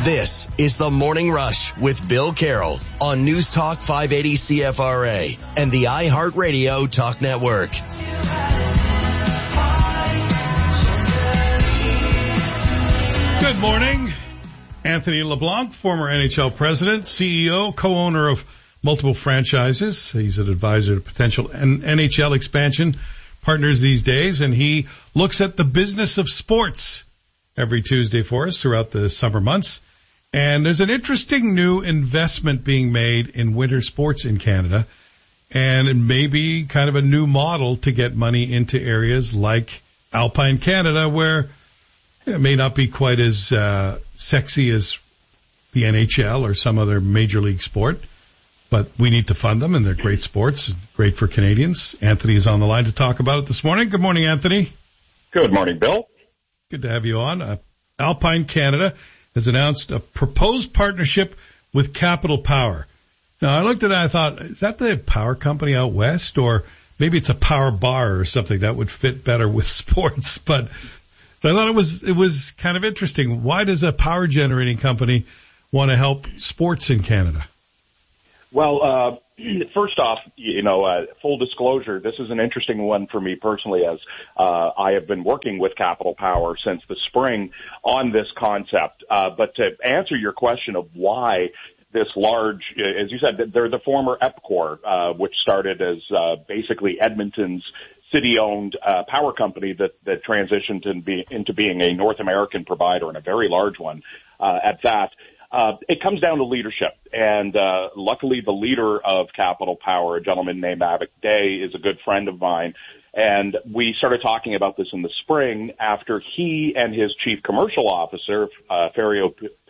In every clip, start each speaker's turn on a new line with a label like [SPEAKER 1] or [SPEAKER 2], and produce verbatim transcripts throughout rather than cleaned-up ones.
[SPEAKER 1] This is the Morning Rush with Bill Carroll on News Talk five eighty C F R A and the iHeartRadio Talk Network.
[SPEAKER 2] Good morning. Anthony LeBlanc, former N H L president, C E O, co-owner of multiple franchises. He's an advisor to potential N H L expansion partners these days, and he looks at the business of sports every Tuesday for us throughout the summer months. And there's an interesting new investment being made in winter sports in Canada, and it may be kind of a new model to get money into areas like Alpine Canada, where it may not be quite as uh, sexy as the N H L or some other major league sport, but we need to fund them, and they're great sports, great for Canadians. Anthony is on the line to talk about it this morning. Good morning, Anthony.
[SPEAKER 3] Good morning, Bill.
[SPEAKER 2] Good to have you on. Uh, Alpine Canada has announced a proposed partnership with Capital Power. Now, I looked at it and I thought, is that the power company out west, or maybe it's a power bar or something that would fit better with sports, but I thought it was it was kind of interesting. Why does a power generating company want to help sports in Canada?
[SPEAKER 3] Well, uh, first off, you know, uh, full disclosure, this is an interesting one for me personally, as uh, I have been working with Capital Power since the spring on this concept. Uh, but to answer your question of why this large, as you said, they're the former EPCOR, uh, which started as uh, basically Edmonton's city-owned uh, power company that, that transitioned in be, into being a North American provider, and a very large one uh, at that. Uh, it comes down to leadership, and uh, luckily the leader of Capital Power, a gentleman named Avik Day, is a good friend of mine, and we started talking about this in the spring after he and his chief commercial officer, uh, Ferio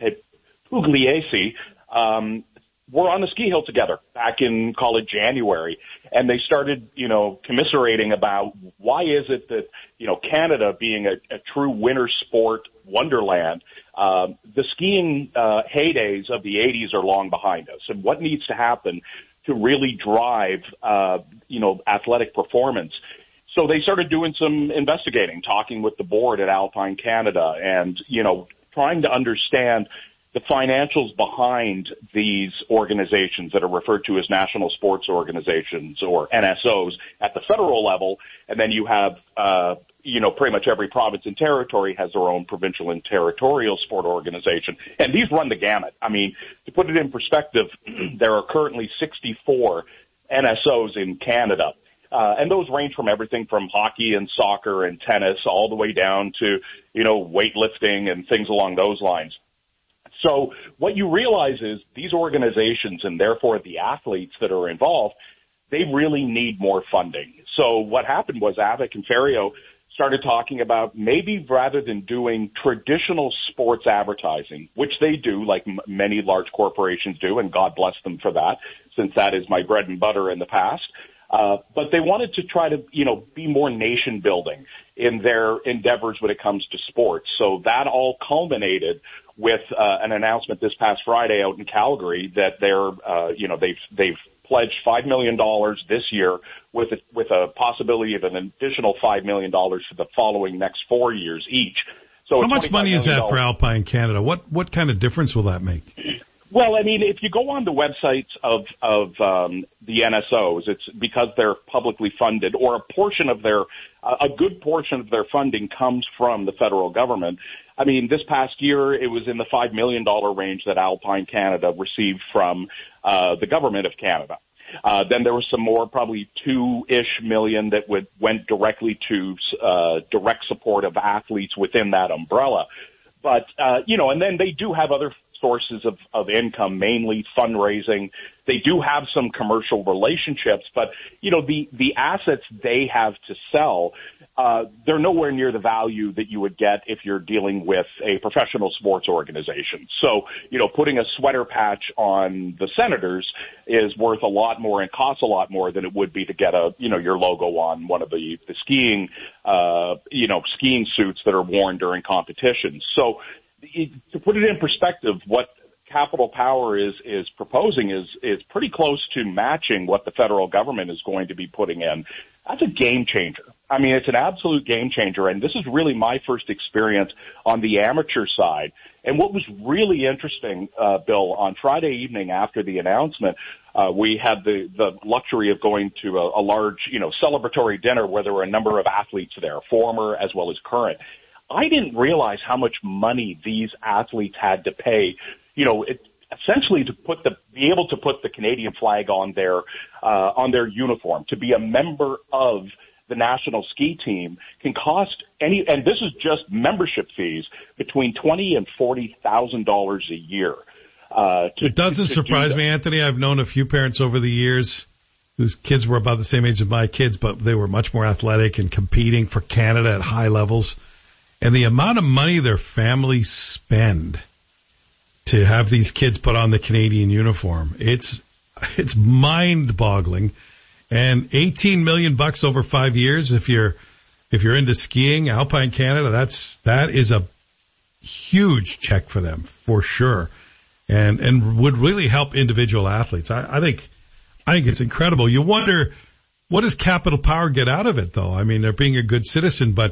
[SPEAKER 3] Pugliese, um, were on the ski hill together back in, call it January, and they started, you know, commiserating about why is it that, you know, Canada being a, a true winter sport wonderland, um, the skiing uh, heydays of the eighties are long behind us, and what needs to happen to really drive, uh, you know, athletic performance. So they started doing some investigating, talking with the board at Alpine Canada, and, you know, trying to understand the financials behind these organizations that are referred to as national sports organizations, or N S Os, at the federal level. And then you have, uh, you know, pretty much every province and territory has their own provincial and territorial sport organization. And these run the gamut. I mean, to put it in perspective, there are currently sixty-four N S Os in Canada. Uh, and those range from everything from hockey and soccer and tennis all the way down to, you know, weightlifting and things along those lines. So what you realize is these organizations, and therefore the athletes that are involved, they really need more funding. So what happened was Avik and Ferio started talking about maybe rather than doing traditional sports advertising, which they do, like m- many large corporations do, and God bless them for that, since that is my bread and butter in the past. Uh, but they wanted to try to, you know, be more nation building in their endeavors when it comes to sports. So that all culminated with uh, an announcement this past Friday out in Calgary that they're, uh, you know, they've they've pledged five million dollars this year with a, with a possibility of an additional five million dollars for the following next four years each. So
[SPEAKER 2] how much money is that for Alpine Canada? What what kind of difference will that make?
[SPEAKER 3] Well, I mean, if you go on the websites of of um, the N S Os, it's because they're publicly funded, or a portion of their, uh, a good portion of their funding comes from the federal government. I mean, this past year, it was in the five million dollars range that Alpine Canada received from uh, the government of Canada. Uh, then there was some more, probably two-ish million that would, went directly to uh, direct support of athletes within that umbrella. But, uh, you know, and then they do have other sources of, of income, mainly fundraising. They do have some commercial relationships, but, you know, the, the assets they have to sell, uh, they're nowhere near the value that you would get if you're dealing with a professional sports organization. So, you know, putting a sweater patch on the Senators is worth a lot more and costs a lot more than it would be to get a, you know, your logo on one of the, the skiing, uh, you know, skiing suits that are worn during competitions. So, to put it in perspective, what Capital Power is is proposing is is pretty close to matching what the federal government is going to be putting in. That's a game changer. I mean, it's an absolute game changer, and this is really my first experience on the amateur side. And what was really interesting, uh, Bill, on Friday evening after the announcement, uh, we had the, the luxury of going to a, a large, you know, celebratory dinner where there were a number of athletes there, former as well as current. I didn't realize how much money these athletes had to pay, you know, it, essentially to put the, be able to put the Canadian flag on their, uh, on their uniform, to be a member of the national ski team can cost any, and this is just membership fees, between twenty and forty thousand dollars a year. Uh, to,
[SPEAKER 2] it doesn't
[SPEAKER 3] to, to
[SPEAKER 2] surprise
[SPEAKER 3] do
[SPEAKER 2] me, Anthony. I've known a few parents over the years whose kids were about the same age as my kids, but they were much more athletic and competing for Canada at high levels. And the amount of money their families spend to have these kids put on the Canadian uniform, it's it's mind-boggling. And eighteen million bucks over five years, if you're, if you're into skiing, Alpine Canada, that's, that is a huge check for them, for sure. And, and would really help individual athletes. I, I think, I think it's incredible. You wonder, what does Capital Power get out of it though? I mean, they're being a good citizen, but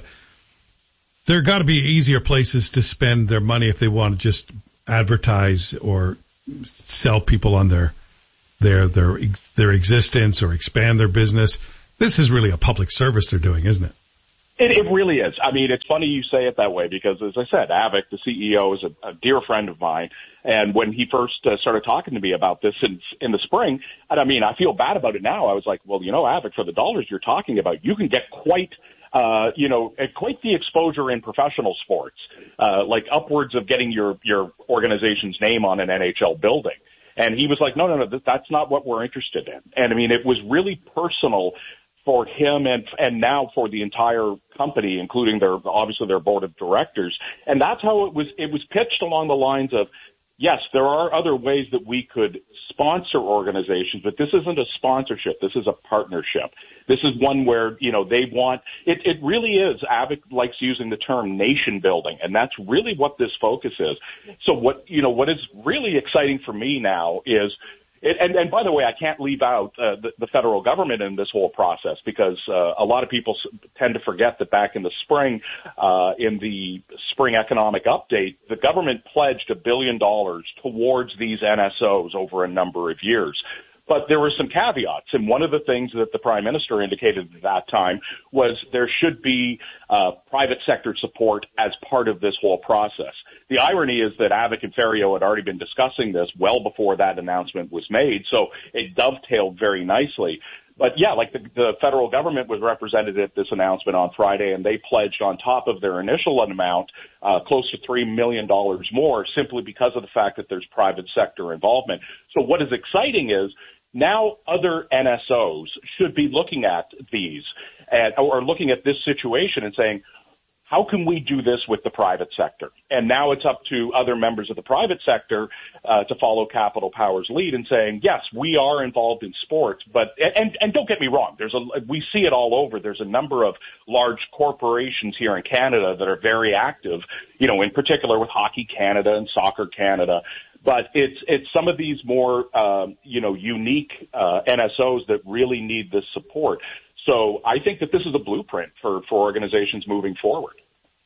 [SPEAKER 2] there got to be easier places to spend their money if they want to just advertise or sell people on their, their, their, their existence or expand their business. This is really a public service they're doing, isn't it?
[SPEAKER 3] It, it really is. I mean, it's funny you say it that way because, as I said, Avik, the C E O, is a, a dear friend of mine. And when he first uh, started talking to me about this in, in the spring, and I mean, I feel bad about it now. I was like, well, you know, Avik, for the dollars you're talking about, you can get quite, uh, you know, quite the exposure in professional sports, uh, like upwards of getting your, your organization's name on an N H L building. And he was like, no, no, no, that's not what we're interested in. And I mean, it was really personal for him and and now for the entire company, including their obviously their board of directors. And that's how it was it was pitched along the lines of, yes, there are other ways that we could sponsor organizations, but this isn't a sponsorship. This is a partnership. This is one where, you know, they want it. It really is. Avik likes using the term nation building, and that's really what this focus is. So what, you know, what is really exciting for me now is, it, and, and by the way, I can't leave out uh, the, the federal government in this whole process because uh, a lot of people tend to forget that back in the spring, uh, in the spring economic update, the government pledged a billion dollars towards these N S Os over a number of years. But there were some caveats, and one of the things that the Prime Minister indicated at that time was there should be uh, private sector support as part of this whole process. The irony is that Avik and Ferriero had already been discussing this well before that announcement was made, so it dovetailed very nicely. But yeah, like the, the federal government was represented at this announcement on Friday, and they pledged on top of their initial amount uh, close to three million dollars more simply because of the fact that there's private sector involvement. So what is exciting is now other N S Os should be looking at these and, or looking at this situation and saying, how can we do this with the private sector? And now it's up to other members of the private sector uh, to follow Capital Power's lead and saying, yes, we are involved in sports, but and and don't get me wrong, there's a we see it all over. There's a number of large corporations here in Canada that are very active, you know, in particular with Hockey Canada and Soccer Canada. But it's it's some of these more um, you know unique uh, N S Os that really need this support. So I think that this is a blueprint for, for organizations moving forward.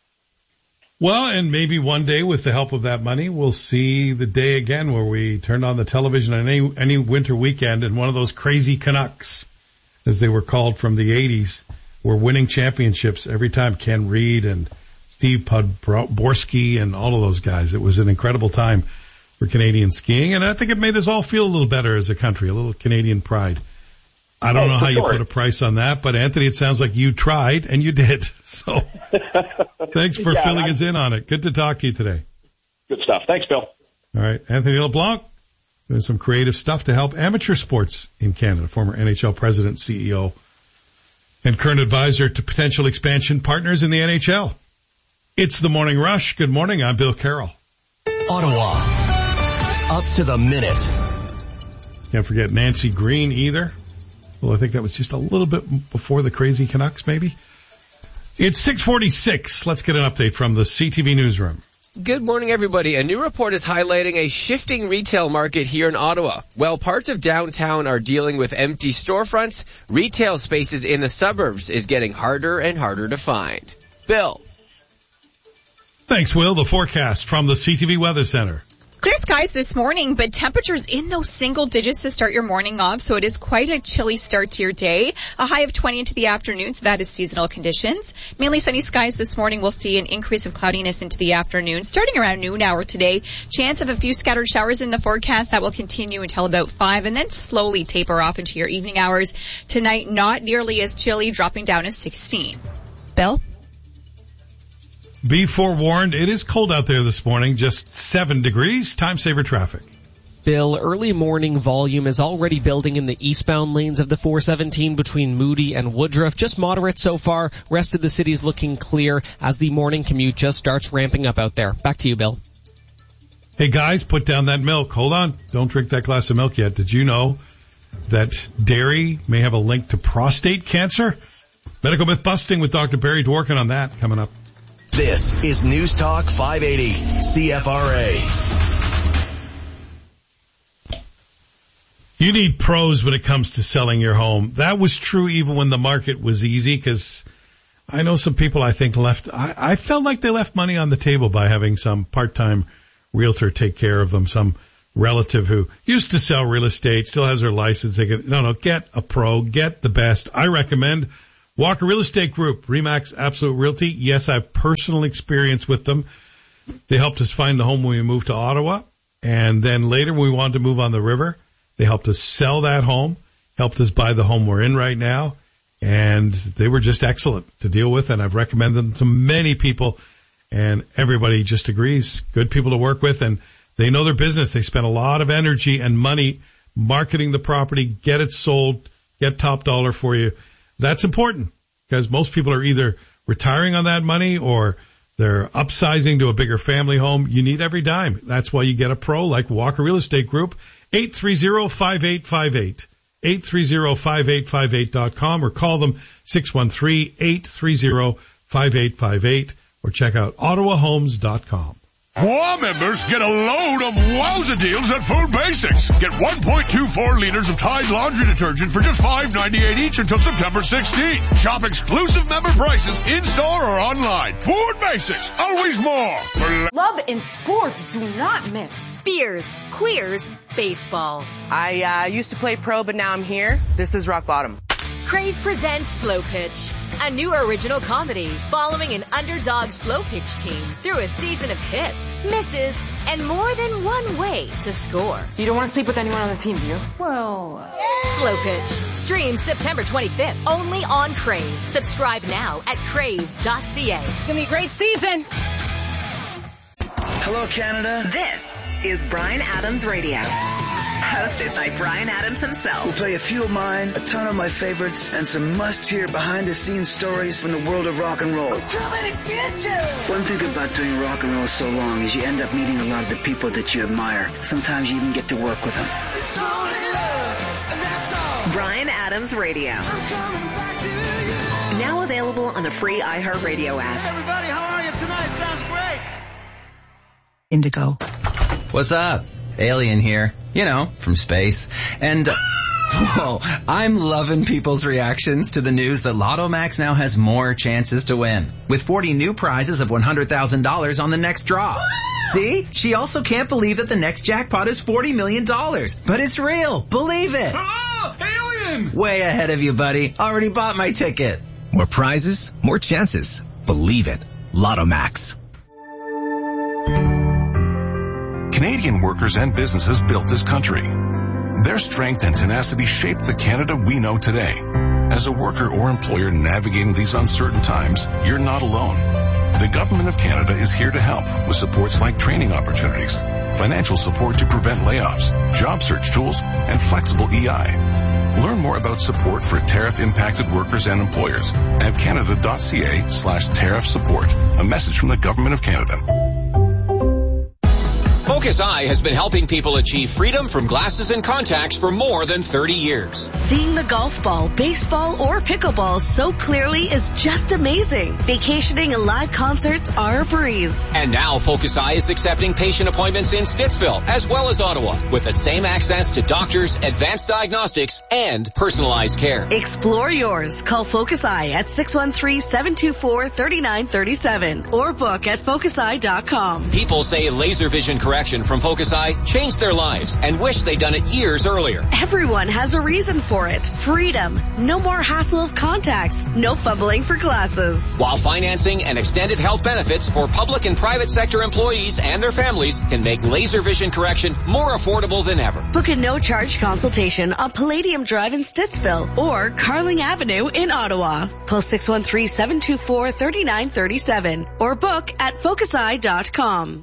[SPEAKER 2] Well, and maybe one day with the help of that money, we'll see the day again where we turned on the television on any, any winter weekend and one of those crazy Canucks, as they were called from the eighties, were winning championships every time. Ken Reid and Steve Podborski and all of those guys. It was an incredible time for Canadian skiing, and I think it made us all feel a little better as a country, a little Canadian pride. I don't oh, know how sure. you put a price on that, but Anthony, it sounds like you tried and you did. So thanks for yeah, filling I, us in on it. Good to talk to you today.
[SPEAKER 3] Good stuff. Thanks, Bill.
[SPEAKER 2] All right. Anthony LeBlanc, doing some creative stuff to help amateur sports in Canada, former N H L president, C E O, and current advisor to potential expansion partners in the N H L. It's the Morning Rush. Good morning. I'm Bill Carroll.
[SPEAKER 1] Ottawa, up to the minute.
[SPEAKER 2] Can't forget Nancy Green either. Well, I think that was just a little bit before the crazy Canucks, maybe. It's six forty-six. Let's get an update from the C T V newsroom.
[SPEAKER 4] Good morning, everybody. A new report is highlighting a shifting retail market here in Ottawa. While parts of downtown are dealing with empty storefronts, retail spaces in the suburbs is getting harder and harder to find. Bill.
[SPEAKER 2] Thanks, Will. The forecast from the C T V Weather Center.
[SPEAKER 5] Clear skies this morning, but temperatures in those single digits to start your morning off, so it is quite a chilly start to your day. A high of twenty into the afternoon, so that is seasonal conditions. Mainly sunny skies this morning. We'll see an increase of cloudiness into the afternoon, starting around noon hour today. Chance of a few scattered showers in the forecast. That will continue until about five, and then slowly taper off into your evening hours. Tonight, not nearly as chilly, dropping down to sixteen. Bill?
[SPEAKER 2] Be forewarned, it is cold out there this morning, just seven degrees. Time saver traffic.
[SPEAKER 6] Bill, early morning volume is already building in the eastbound lanes of the four seventeen between Moody and Woodruff. Just moderate so far. Rest of the city is looking clear as the morning commute just starts ramping up out there. Back to you, Bill.
[SPEAKER 2] Hey guys, put down that milk. Hold on. Don't drink that glass of milk yet. Did you know that dairy may have a link to prostate cancer? Medical myth busting with Doctor Barry Dworkin on that coming up.
[SPEAKER 1] This is News Talk five eighty C F R A.
[SPEAKER 2] You need pros when it comes to selling your home. That was true even when the market was easy, because I know some people I think left, I, I felt like they left money on the table by having some part-time realtor take care of them, some relative who used to sell real estate, still has their license. They can, no, no, get a pro, get the best. I recommend Walker Real Estate Group, RE/MAX Absolute Realty. Yes, I have personal experience with them. They helped us find the home when we moved to Ottawa. And then later when we wanted to move on the river, they helped us sell that home, helped us buy the home we're in right now. And they were just excellent to deal with. And I've recommended them to many people. And everybody just agrees. Good people to work with. And they know their business. They spend a lot of energy and money marketing the property, get it sold, get top dollar for you. That's important because most people are either retiring on that money or they're upsizing to a bigger family home. You need every dime. That's why you get a pro like Walker Real Estate Group. eight three zero, five eight five eight. eight three zero, five eight five eight dot com or call them six one three, eight three zero, five eight five eight or check out ottawa homes dot com.
[SPEAKER 7] Wow members get a load of wowza deals at Food Basics. Get one point two four liters of Tide laundry detergent for just five ninety-eight each until September sixteenth. Shop exclusive member prices in-store or online. Food Basics, always more. For
[SPEAKER 8] Love and sports do not mix.
[SPEAKER 9] Beers, queers, baseball.
[SPEAKER 10] I uh, used to play pro, but now I'm here. This is rock bottom.
[SPEAKER 9] Crave presents Slow Pitch, a new original comedy following an underdog slow pitch team through a season of hits, misses, and more than one way to score.
[SPEAKER 8] You don't want to sleep with anyone on the team, do you?
[SPEAKER 9] Well, Slow Pitch. Stream September twenty-fifth, only on Crave. Subscribe now at crave dot c a.
[SPEAKER 8] It's going to be a great season.
[SPEAKER 11] Hello, Canada.
[SPEAKER 12] This is Bryan Adams Radio. Hosted by Bryan Adams himself.
[SPEAKER 11] We'll play a few of mine, a ton of my favorites, and some must-hear behind-the-scenes stories from the world of rock and roll.
[SPEAKER 12] Too many bitches!
[SPEAKER 11] One thing about doing rock and roll so long is you end up meeting a lot of the people that you admire. Sometimes you even get to work with them.
[SPEAKER 12] It's only love, and that's all. Bryan Adams Radio. I'm coming back to you. Now available on the free iHeartRadio app.
[SPEAKER 13] Hey everybody, how are you tonight? Sounds great.
[SPEAKER 14] Indigo.
[SPEAKER 15] What's up? Alien here, you know, from space. And, uh, whoa, I'm loving people's reactions to the news that Lotto Max now has more chances to win. With forty new prizes of one hundred thousand dollars on the next draw. See? She also can't believe that the next jackpot is forty million dollars. But it's real. Believe it.
[SPEAKER 13] Oh, alien!
[SPEAKER 15] Way ahead of you, buddy. Already bought my ticket.
[SPEAKER 16] More prizes, more chances. Believe it. Lotto Max.
[SPEAKER 17] Canadian workers and businesses built this country. Their strength and tenacity shaped the Canada we know today. As a worker or employer navigating these uncertain times, you're not alone. The Government of Canada is here to help with supports like training opportunities, financial support to prevent layoffs, job search tools, and flexible E I. Learn more about support for tariff-impacted workers and employers at canada.ca slash tariff support. A message from the Government of Canada.
[SPEAKER 18] Focus Eye has been helping people achieve freedom from glasses and contacts for more than thirty years.
[SPEAKER 19] Seeing the golf ball, baseball, or pickleball so clearly is just amazing. Vacationing and live concerts are a breeze.
[SPEAKER 18] And now Focus Eye is accepting patient appointments in Stittsville as well as Ottawa with the same access to doctors, advanced diagnostics, and personalized care.
[SPEAKER 19] Explore yours. Call Focus Eye at six one three, seven two four, three nine three seven or book at focus eye dot com.
[SPEAKER 18] People say laser vision correction from Focus Eye changed their lives and wish they'd done it years earlier.
[SPEAKER 19] Everyone has a reason for it. Freedom. No more hassle of contacts. No fumbling for glasses.
[SPEAKER 18] While financing and extended health benefits for public and private sector employees and their families can make laser vision correction more affordable than ever.
[SPEAKER 19] Book a no-charge consultation on Palladium Drive in Stittsville or Carling Avenue in Ottawa. Call six one three, seven two four, three nine three seven or book at focus eye dot com.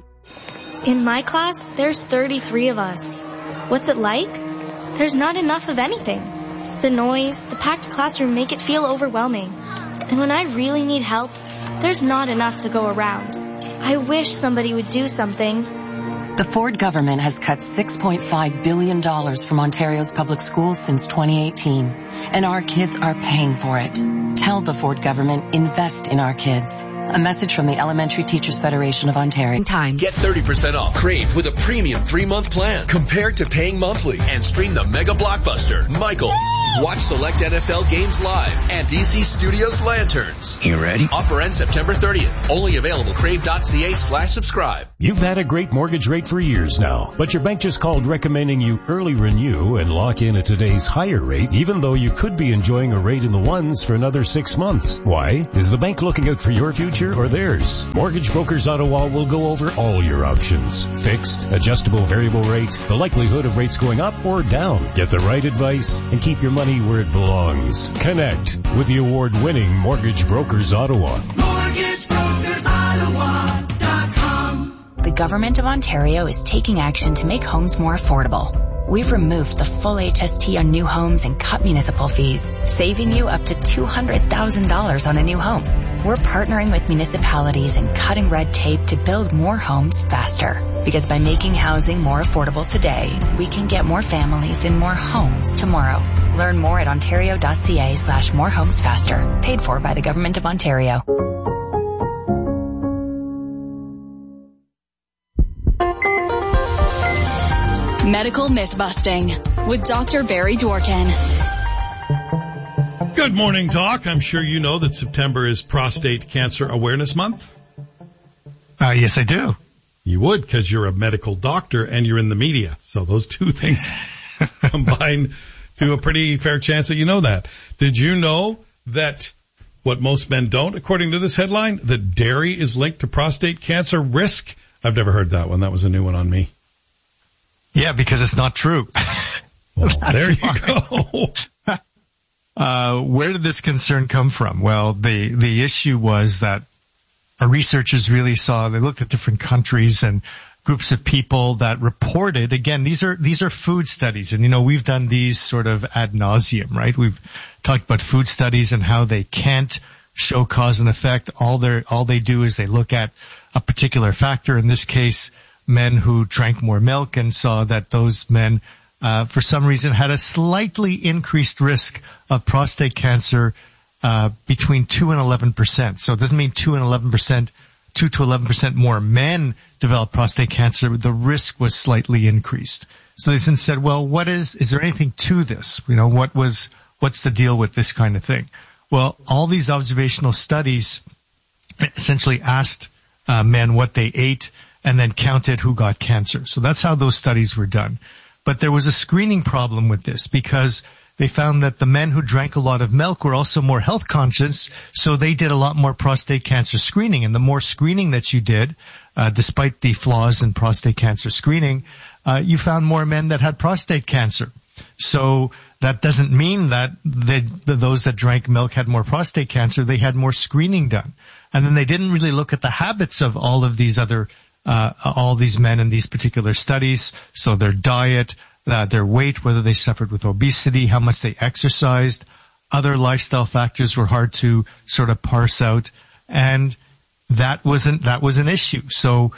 [SPEAKER 20] In my class, there's thirty-three of us. What's it like? There's not enough of anything. The noise, the packed classroom make it feel overwhelming. And when I really need help, there's not enough to go around. I wish somebody would do something.
[SPEAKER 21] The Ford government has cut six point five billion dollars from Ontario's public schools since twenty eighteen, and our kids are paying for it. Tell the Ford government, invest in our kids. A message from the Elementary Teachers Federation of Ontario. Time.
[SPEAKER 22] Get thirty percent off Crave with a premium three-month plan compared to paying monthly, and stream the mega blockbuster, Michael. Watch select N F L games live and D C Studios Lanterns.
[SPEAKER 23] You ready?
[SPEAKER 22] Offer ends September thirtieth. Only available crave.ca slash subscribe.
[SPEAKER 24] You've had a great mortgage rate for years now, but your bank just called recommending you early renew and lock in at today's higher rate, even though you could be enjoying a rate in the ones for another six months. Why? Is the bank looking out for your future or theirs? Mortgage Brokers Ottawa will go over all your options. Fixed, adjustable variable rate, the likelihood of rates going up or down. Get the right advice and keep your money where it belongs. Connect with the award-winning Mortgage Brokers Ottawa.
[SPEAKER 25] Mortgage Brokers Ottawa dot com.
[SPEAKER 26] The Government of Ontario is taking action to make homes more affordable. We've removed the full H S T on new homes and cut municipal fees, saving you up to two hundred thousand dollars on a new home. We're partnering with municipalities and cutting red tape to build more homes faster. Because by making housing more affordable today, we can get more families in more homes tomorrow. Learn more at ontario.ca slash more homes faster. Paid for by the Government of Ontario.
[SPEAKER 27] Medical Myth-Busting with Doctor Barry Dworkin.
[SPEAKER 2] Good morning, Doc. I'm sure you know that September is Prostate Cancer Awareness Month.
[SPEAKER 28] Uh, yes, I do.
[SPEAKER 2] You would, because you're a medical doctor and you're in the media. So those two things combine to a pretty fair chance that you know that. Did you know that what most men don't, according to this headline, that dairy is linked to prostate cancer risk? I've never heard that one. That was a new one on me.
[SPEAKER 28] Yeah, because it's not true.
[SPEAKER 2] Well, there you go.
[SPEAKER 28] uh, where did this concern come from? Well, the, the issue was that our researchers really saw, they looked at different countries and groups of people that reported, again, these are, these are food studies. And, you know, we've done these sort of ad nauseum, right? We've talked about food studies and how they can't show cause and effect. All they all they do is they look at a particular factor. In this case, men who drank more milk, and saw that those men, uh, for some reason had a slightly increased risk of prostate cancer, uh, between two and eleven percent. So it doesn't mean two and eleven percent, two to eleven percent more men develop prostate cancer. The risk was slightly increased. So they then said, well, what is, is there anything to this? You know, what was, what's the deal with this kind of thing? Well, all these observational studies essentially asked, uh, men what they ate, and then counted who got cancer. So that's how those studies were done. But there was a screening problem with this, because they found that the men who drank a lot of milk were also more health conscious, so they did a lot more prostate cancer screening. And the more screening that you did, uh, despite the flaws in prostate cancer screening, uh, you found more men that had prostate cancer. So that doesn't mean that they, the, those that drank milk had more prostate cancer. They had more screening done. And then they didn't really look at the habits of all of these other Uh, all these men in these particular studies. So their diet, uh, their weight, whether they suffered with obesity, how much they exercised, other lifestyle factors were hard to sort of parse out. And that wasn't, that was an issue. So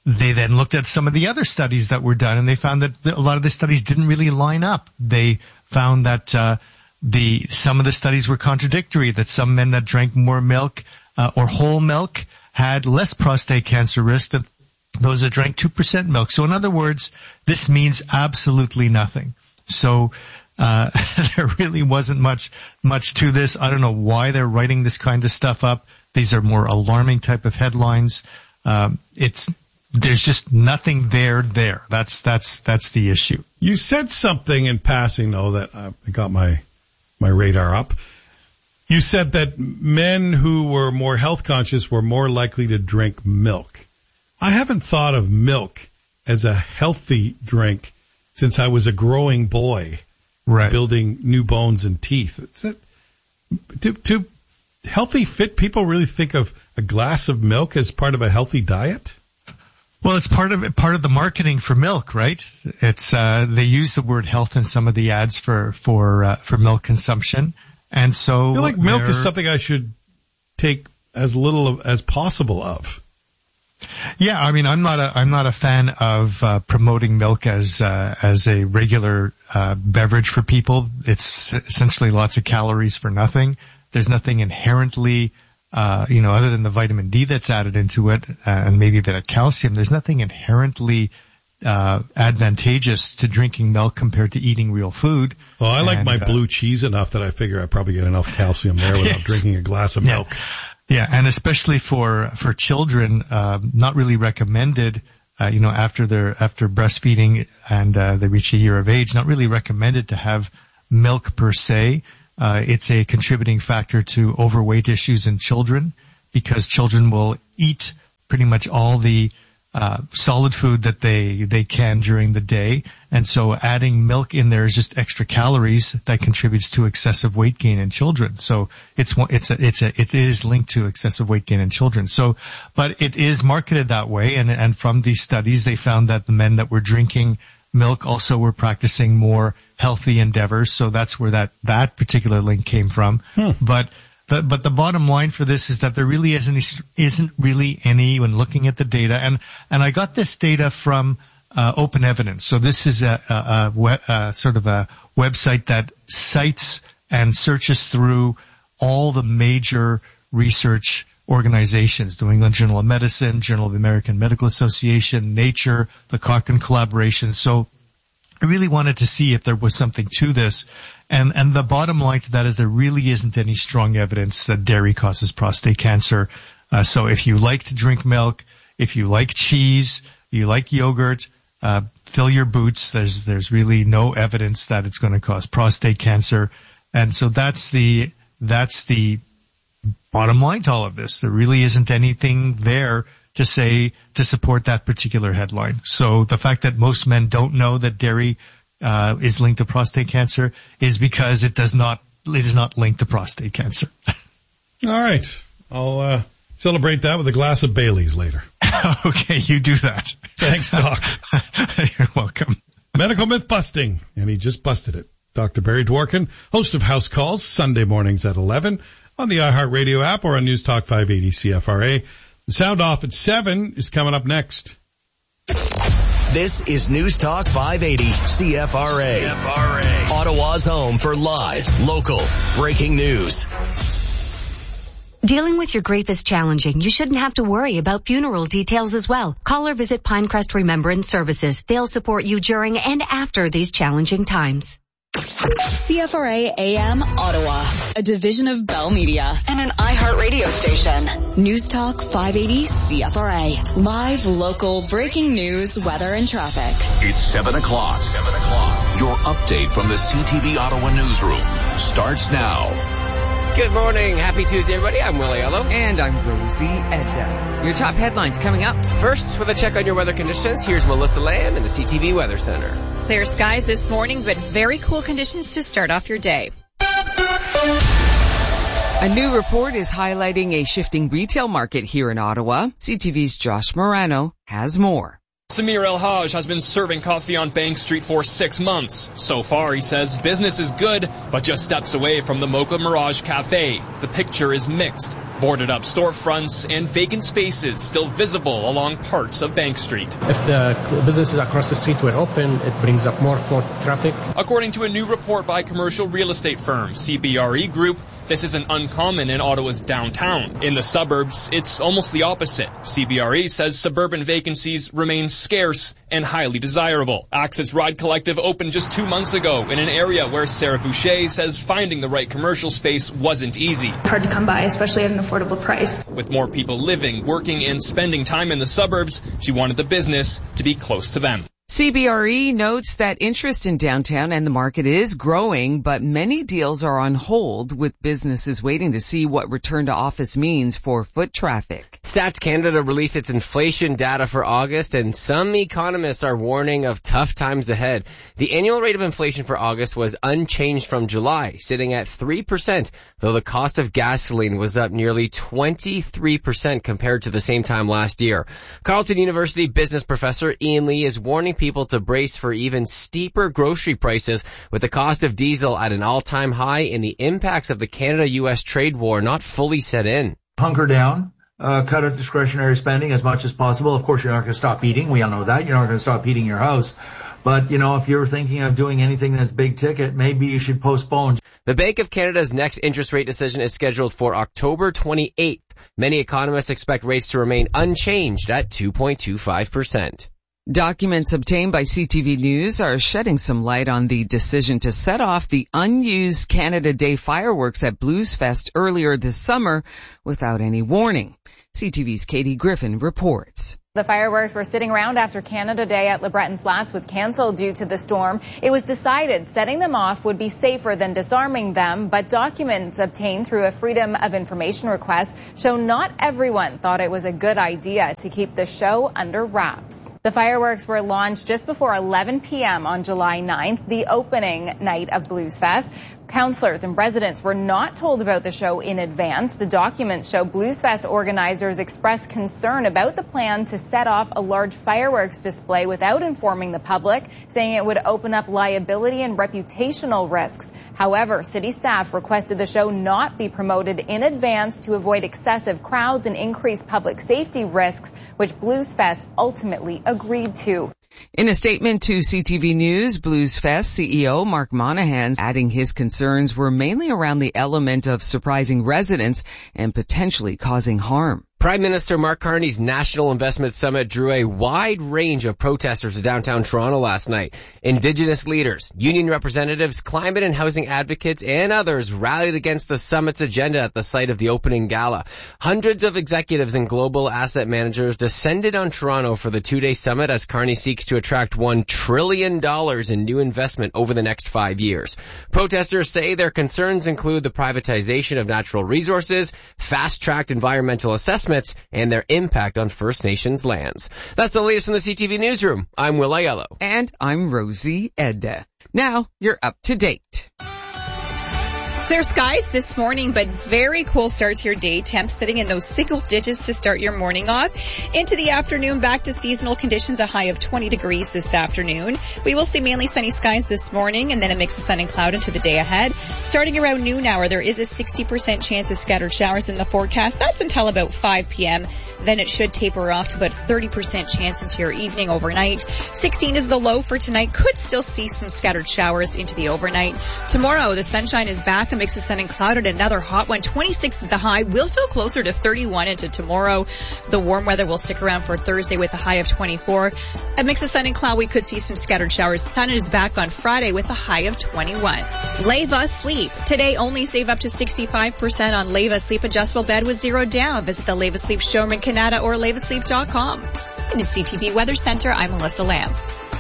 [SPEAKER 28] they then looked at some of the other studies that were done, and they found that a lot of the studies didn't really line up. They found that uh, the some of the studies were contradictory, that some men that drank more milk uh, or whole milk had less prostate cancer risk than those that drank two percent milk. So in other words, this means absolutely nothing. So uh there really wasn't much much to this. I don't know why they're writing this kind of stuff up. These are more alarming type of headlines. Um, it's there's just nothing there there. That's that's that's the issue.
[SPEAKER 2] You said something in passing, though, that uh, got my my radar up. You said that men who were more health conscious were more likely to drink milk. I haven't thought of milk as a healthy drink since I was a growing boy,
[SPEAKER 28] right,
[SPEAKER 2] building new bones and teeth. It's a, do, do healthy, fit people really think of a glass of milk as part of a healthy diet?
[SPEAKER 28] Well, it's part of it, part of the marketing for milk, right? It's uh they use the word health in some of the ads for for uh, for milk consumption, and so
[SPEAKER 2] I feel like milk is something I should take as little of, as possible of.
[SPEAKER 28] Yeah, I mean, I'm not a I'm not a fan of uh, promoting milk as uh, as a regular uh, beverage for people. It's essentially lots of calories for nothing. There's nothing inherently, uh, you know, other than the vitamin D that's added into it, uh, and maybe a bit of calcium. There's nothing inherently uh advantageous to drinking milk compared to eating real food.
[SPEAKER 2] Oh, I like
[SPEAKER 28] and,
[SPEAKER 2] my
[SPEAKER 28] uh,
[SPEAKER 2] blue cheese enough that I figure I probably get enough calcium there without
[SPEAKER 28] yes.
[SPEAKER 2] drinking a glass of
[SPEAKER 28] Yeah.
[SPEAKER 2] milk.
[SPEAKER 28] Yeah, and especially for for children, uh, not really recommended. Uh, you know, after their after breastfeeding and uh, they reach a year of age, not really recommended to have milk per se. Uh, it's a contributing factor to overweight issues in children because children will eat pretty much all the uh solid food that they they can during the day, and so adding milk in there is just extra calories that contributes to excessive weight gain in children. So it's it's a, it's a it is linked to excessive weight gain in children. So, but it is marketed that way, and and from these studies they found that the men that were drinking milk also were practicing more healthy endeavors. So that's where that that particular link came from.
[SPEAKER 2] Hmm.
[SPEAKER 28] But But, but the bottom line for this is that there really isn't, isn't really any when looking at the data. And, and I got this data from, uh, Open Evidence. So this is a, a, a, web, a sort of a website that cites and searches through all the major research organizations, New England Journal of Medicine, Journal of the American Medical Association, Nature, the Cochrane Collaboration. So I really wanted to see if there was something to this. And, and the bottom line to that is there really isn't any strong evidence that dairy causes prostate cancer. Uh, so if you like to drink milk, if you like cheese, you like yogurt, uh, fill your boots. There's, there's really no evidence that it's going to cause prostate cancer. And so that's the, that's the bottom line to all of this. There really isn't anything there to say, to support that particular headline. So the fact that most men don't know that dairy uh is linked to prostate cancer is because it does not it is not linked to prostate cancer.
[SPEAKER 2] All right. I'll uh celebrate that with a glass of Bailey's later.
[SPEAKER 28] Okay, you do that.
[SPEAKER 2] Thanks, Doc.
[SPEAKER 28] You're welcome.
[SPEAKER 2] Medical myth busting, and he just busted it. Doctor Barry Dworkin, host of House Calls, Sunday mornings at eleven on the iHeartRadio app or on News Talk five eighty C F R A. The Sound Off at seven is coming up next.
[SPEAKER 1] This is News Talk five eighty C F R A. C F R A. Ottawa's home for live, local, breaking news.
[SPEAKER 3] Dealing with your grief is challenging. You shouldn't have to worry about funeral details as well. Call or visit Pinecrest Remembrance Services. They'll support you during and after these challenging times.
[SPEAKER 27] C F R A A M Ottawa, a division of Bell Media and an iHeartRadio station. News Talk five eighty C F R A. Live, local, breaking news, weather, and traffic.
[SPEAKER 22] It's seven o'clock. seven o'clock. Your update from the C T V Ottawa newsroom starts now.
[SPEAKER 4] Good morning. Happy Tuesday, everybody. I'm Willie Ello.
[SPEAKER 5] And I'm Rosie Edda. Your top headlines coming up.
[SPEAKER 4] First, with a check on your weather conditions, here's Melissa Lamb in the C T V Weather Center.
[SPEAKER 6] Clear skies this morning, but very cool conditions to start off your day.
[SPEAKER 5] A new report is highlighting a shifting retail market here in Ottawa. C T V's Josh Morano has more.
[SPEAKER 7] Samir El-Haj has been serving coffee on Bank Street for six months. So far, he says business is good, but just steps away from the Mocha Mirage Cafe. The picture is mixed. Boarded up storefronts and vacant spaces still visible along parts of Bank Street.
[SPEAKER 8] If the businesses across the street were open, it brings up more foot traffic.
[SPEAKER 7] According to a new report by commercial real estate firm C B R E Group, this isn't uncommon in Ottawa's downtown. In the suburbs, it's almost the opposite. C B R E says suburban vacancies remain scarce and highly desirable. Access Ride Collective opened just two months ago in an area where Sarah Boucher says finding the right commercial space wasn't easy.
[SPEAKER 9] Hard to come by, especially at an affordable price.
[SPEAKER 7] With more people living, working, and spending time in the suburbs, she wanted the business to be close to them.
[SPEAKER 5] C B R E notes that interest in downtown and the market is growing, but many deals are on hold, with businesses waiting to see what return to office means for foot traffic.
[SPEAKER 4] Stats Canada released its inflation data for August, and some economists are warning of tough times ahead. The annual rate of inflation for August was unchanged from July, sitting at three percent, though the cost of gasoline was up nearly twenty-three percent compared to the same time last year. Carleton University business professor Ian Lee is warning people to brace for even steeper grocery prices, with the cost of diesel at an all-time high and the impacts of the Canada U S trade war not fully set in.
[SPEAKER 10] Hunker down, uh, cut out discretionary spending as much as possible. Of course, you're not going to stop eating. We all know that. You're not going to stop heating your house. But, you know, if you're thinking of doing anything that's big ticket, maybe you should postpone.
[SPEAKER 4] The Bank of Canada's next interest rate decision is scheduled for October twenty-eighth. Many economists expect rates to remain unchanged at two point two five percent.
[SPEAKER 5] Documents obtained by C T V News are shedding some light on the decision to set off the unused Canada Day fireworks at Bluesfest earlier this summer without any warning. C T V's Katie Griffin reports.
[SPEAKER 6] The fireworks were sitting around after Canada Day at LeBreton Flats was canceled due to the storm. It was decided setting them off would be safer than disarming them, but documents obtained through a Freedom of Information request show not everyone thought it was a good idea to keep the show under wraps. The fireworks were launched just before eleven p.m. on July ninth, the opening night of Bluesfest. Councillors and residents were not told about the show in advance. The documents show Bluesfest organizers expressed concern about the plan to set off a large fireworks display without informing the public, saying it would open up liability and reputational risks. However, city staff requested the show not be promoted in advance to avoid excessive crowds and increase public safety risks, which Bluesfest ultimately agreed to.
[SPEAKER 5] In a statement to C T V News, Bluesfest C E O Mark Monahan adding his concerns were mainly around the element of surprising residents and potentially causing harm.
[SPEAKER 4] Prime Minister Mark Carney's National Investment Summit drew a wide range of protesters to downtown Toronto last night. Indigenous leaders, union representatives, climate and housing advocates, and others rallied against the summit's agenda at the site of the opening gala. Hundreds of executives and global asset managers descended on Toronto for the two-day summit as Carney seeks to attract one trillion dollars in new investment over the next five years. Protesters say their concerns include the privatization of natural resources, fast-tracked environmental assessment, and their impact on First Nations lands. That's the latest from the C T V Newsroom. I'm Will Aiello.
[SPEAKER 5] And I'm Rosie Edda. Now you're up to date.
[SPEAKER 6] Clear skies this morning, but very cool start to your day. Temps sitting in those single digits to start your morning off. Into the afternoon, back to seasonal conditions, a high of twenty degrees this afternoon. We will see mainly sunny skies this morning and then a mix of sun and cloud into the day ahead. Starting around noon hour, there is a sixty percent chance of scattered showers in the forecast. That's until about five p.m. Then it should taper off to about thirty percent chance into your evening overnight. sixteen is the low for tonight. Could still see some scattered showers into the overnight. Tomorrow, the sunshine is back. A mix of sun and cloud and another hot one. twenty-six is the high. We'll feel closer to thirty-one into tomorrow. The warm weather will stick around for Thursday with a high of twenty-four. A mix of sun and cloud. We could see some scattered showers. The sun is back on Friday with a high of twenty-one. Leva Sleep. Today only save up to sixty-five percent on Leva Sleep adjustable bed with zero down. Visit the Leva Sleep showroom in Canada or leva sleep dot com. In the C T V Weather Center, I'm Melissa Lamb.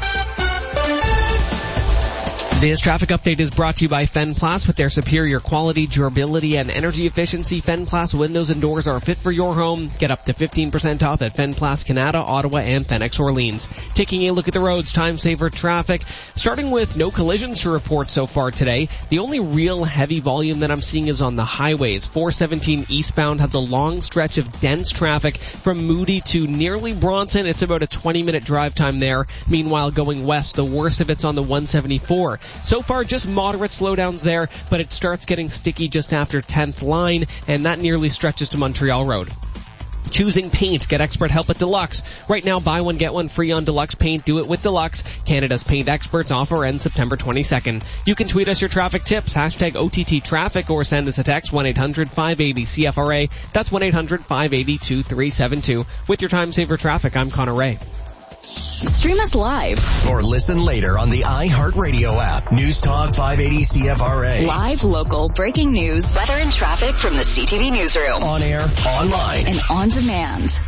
[SPEAKER 11] This traffic update is brought to you by Fenplas. With their superior quality, durability, and energy efficiency, Fenplas windows and doors are fit for your home. Get up to fifteen percent off at Fenplas Canada, Ottawa, and Phoenix Orleans. Taking a look at the roads, time saver traffic. Starting with no collisions to report so far today. The only real heavy volume that I'm seeing is on the highways. four seventeen eastbound has a long stretch of dense traffic from Moody to nearly Bronson. It's about a twenty minute drive time there. Meanwhile, going west, the worst of it's on the one seventy-four. So far, just moderate slowdowns there, but it starts getting sticky just after tenth line, and that nearly stretches to Montreal Road. Choosing paint, get expert help at Deluxe. Right now, buy one, get one free on Deluxe Paint. Do it with Deluxe. Canada's paint experts. Offer ends September twenty-second. You can tweet us your traffic tips, hashtag O T T traffic, or send us a text, one eight hundred five eight zero C F R A. That's one eight hundred five eight zero two three seven two. With your Time Saver Traffic, I'm Connor Ray.
[SPEAKER 27] Stream us live
[SPEAKER 1] or listen later on the iHeartRadio app. News Talk five eighty C F R A.
[SPEAKER 27] Live, local, breaking news, weather and traffic from the C T V newsroom.
[SPEAKER 1] On air, online,
[SPEAKER 27] and on demand.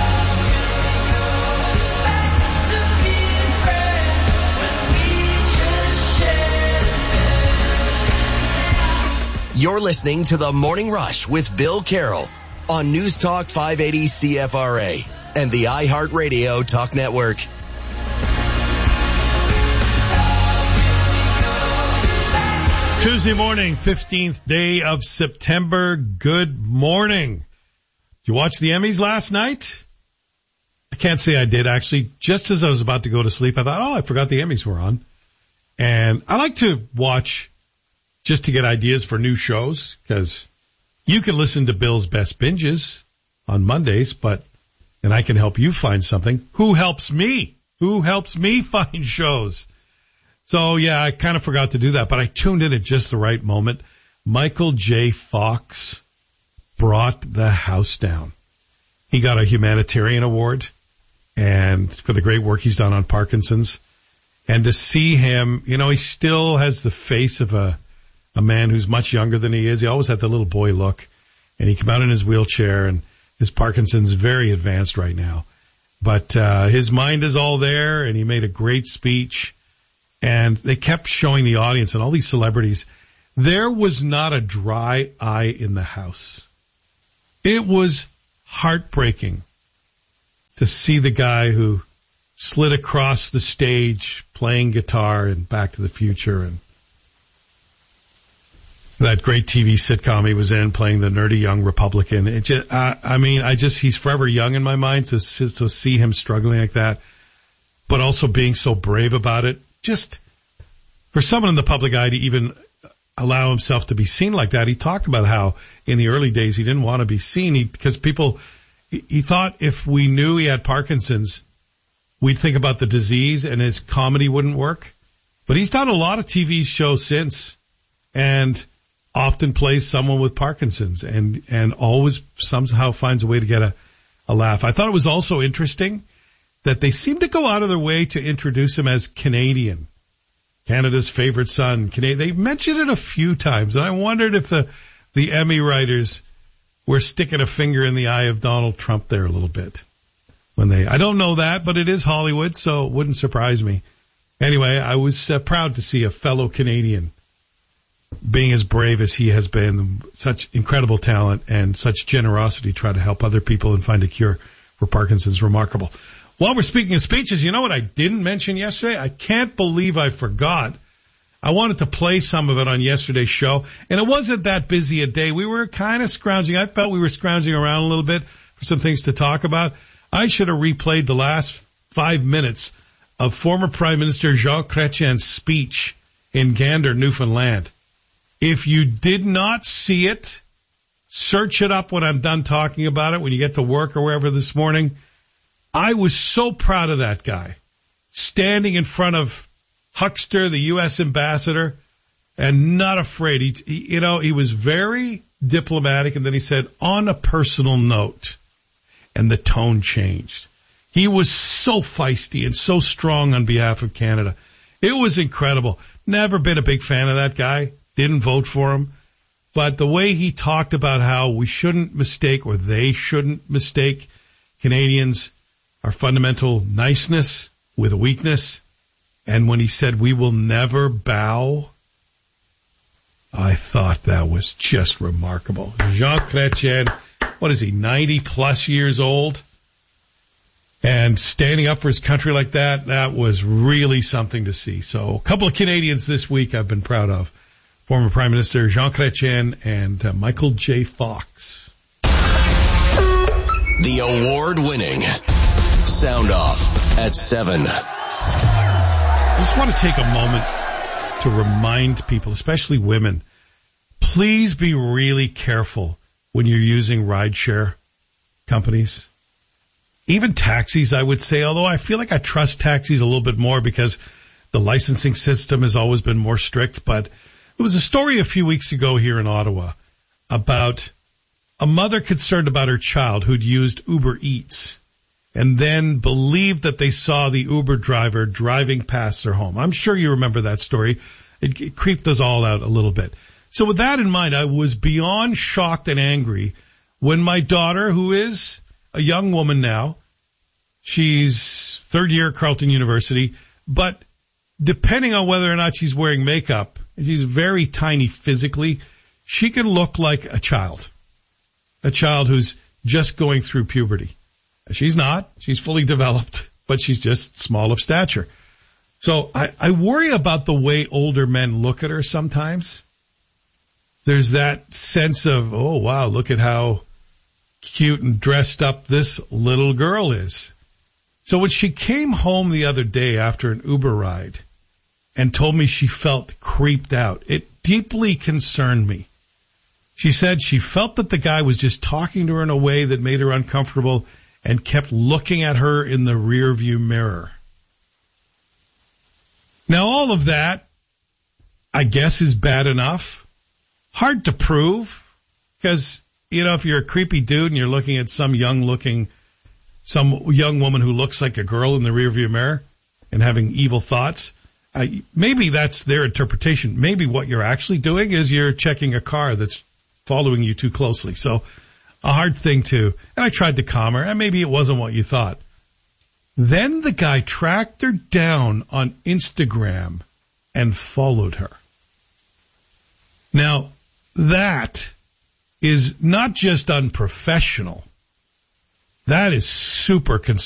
[SPEAKER 1] You're listening to The Morning Rush with Bill Carroll on News Talk five eighty C F R A and the iHeartRadio Talk Network.
[SPEAKER 2] Tuesday morning, fifteenth day of September. Good morning. Did you watch the Emmys last night? I can't say I did, actually. Just as I was about to go to sleep, I thought, oh, I forgot the Emmys were on. And I like to watch just to get ideas for new shows, because you can listen to Bill's Best Binges on Mondays, but and I can help you find something. Who helps me? Who helps me find shows? So, yeah, I kind of forgot to do that, but I tuned in at just the right moment. Michael J. Fox brought the house down. He got a humanitarian award and for the great work he's done on Parkinson's. And to see him, you know, he still has the face of a, a man who's much younger than he is. He always had the little boy look. And he came out in his wheelchair, and his Parkinson's very advanced right now. But uh his mind is all there, and he made a great speech. And they kept showing the audience and all these celebrities. There was not a dry eye in the house. It was heartbreaking to see the guy who slid across the stage playing guitar in Back to the Future, and that great T V sitcom he was in playing the nerdy young Republican. It just, uh, I mean, I just, he's forever young in my mind to, to see him struggling like that, but also being so brave about it. Just for someone in the public eye to even allow himself to be seen like that. He talked about how in the early days he didn't want to be seen he, because people, he, he thought if we knew he had Parkinson's, we'd think about the disease and his comedy wouldn't work. But he's done a lot of T V shows since, and often plays someone with Parkinson's, and, and always somehow finds a way to get a, a laugh. I thought it was also interesting that they seem to go out of their way to introduce him as Canadian, Canada's favorite son. They mentioned it a few times, and I wondered if the, the Emmy writers were sticking a finger in the eye of Donald Trump there a little bit. When they, I don't know that, but it is Hollywood, so it wouldn't surprise me. Anyway, I was uh, proud to see a fellow Canadian being as brave as he has been, such incredible talent and such generosity to try to help other people and find a cure for Parkinson's. Remarkable. While we're speaking of speeches, you know what I didn't mention yesterday? I can't believe I forgot. I wanted to play some of it on yesterday's show, and it wasn't that busy a day. We were kind of scrounging. I felt we were scrounging around a little bit for some things to talk about. I should have replayed the last five minutes of former Prime Minister Jean Chrétien's speech in Gander, Newfoundland. If you did not see it, search it up when I'm done talking about it, when you get to work or wherever this morning. I was so proud of that guy, standing in front of Huckster, the U S ambassador, and not afraid. He, he, you know, he was very diplomatic, and then he said, on a personal note, and the tone changed. He was so feisty and so strong on behalf of Canada. It was incredible. Never been a big fan of that guy. Didn't vote for him. But the way he talked about how we shouldn't mistake, or they shouldn't mistake, Canadians, our fundamental niceness with a weakness. And when he said, we will never bow, I thought that was just remarkable. Jean Chrétien, what is he, ninety plus years old? And standing up for his country like that, that was really something to see. So a couple of Canadians this week I've been proud of. Former Prime Minister Jean Chrétien and uh, Michael J. Fox.
[SPEAKER 1] The award-winning Sound Off at seven.
[SPEAKER 2] I just want to take a moment to remind people, especially women, please be really careful when you're using rideshare companies. Even taxis, I would say, although I feel like I trust taxis a little bit more because the licensing system has always been more strict. But there was a story a few weeks ago here in Ottawa about a mother concerned about her child who'd used Uber Eats and then believed that they saw the Uber driver driving past their home. I'm sure you remember that story. It, it creeped us all out a little bit. So with that in mind, I was beyond shocked and angry when my daughter, who is a young woman now, she's third year at Carleton University, but depending on whether or not she's wearing makeup, she's very tiny physically, she can look like a child, a child who's just going through puberty. She's not. She's fully developed, but she's just small of stature. So I, I worry about the way older men look at her sometimes. There's that sense of, oh, wow, look at how cute and dressed up this little girl is. So when she came home the other day after an Uber ride and told me she felt creeped out, it deeply concerned me. She said she felt that the guy was just talking to her in a way that made her uncomfortable and kept looking at her in the rearview mirror. Now, all of that, I guess, is bad enough. Hard to prove because, you know, if you're a creepy dude and you're looking at some young looking, some young woman who looks like a girl in the rearview mirror and having evil thoughts, uh, maybe that's their interpretation. Maybe what you're actually doing is you're checking a car that's following you too closely. So a hard thing to, and I tried to calm her, and maybe it wasn't what you thought. Then the guy tracked her down on Instagram and followed her. Now, that is not just unprofessional. That is super concerning.